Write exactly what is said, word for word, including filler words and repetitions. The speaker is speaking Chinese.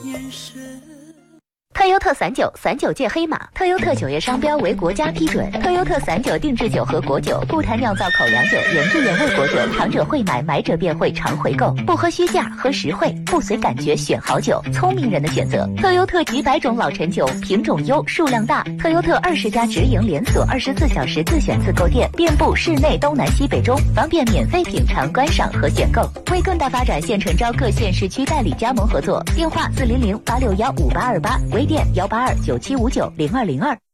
特优特散酒，散酒界黑马。特优特酒业商标为国家批准。特优特散酒定制酒和果酒，固坛酿造口粮酒，原汁原味果酒，尝者会买，买者便会常回购。不喝虚价，喝实惠，不随感觉选好酒，聪明人的选择。特优特几百种老陈酒，品种优，数量大。特优特二十家直营连锁，二十四小时自选自购店，遍布市内东南西北中，方便免费品尝、观赏和选购。为更大发展，现诚招各县市区代理加盟合作，电话四零零八六幺五八二八，微店幺八二九七五九零二零二。